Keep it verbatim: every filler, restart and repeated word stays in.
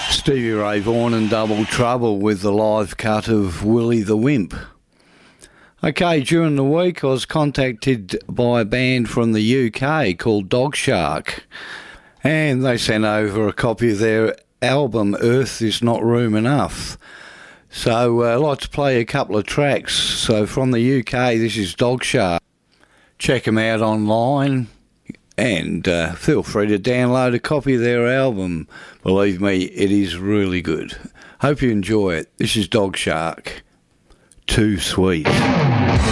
Stevie Ray Vaughan and Double Trouble with the live cut of Willie the Wimp. Okay, during the week I was contacted by a band from the U K called Dog Shark, and they sent over a copy of their album Earth Is Not Room Enough. So uh, I'd like to play a couple of tracks. So from the U K, this is Dog Shark. Check them out online. And uh, feel free to download a copy of their album. Believe me, it is really good. Hope you enjoy it. This is Dog Shark. Too Sweet.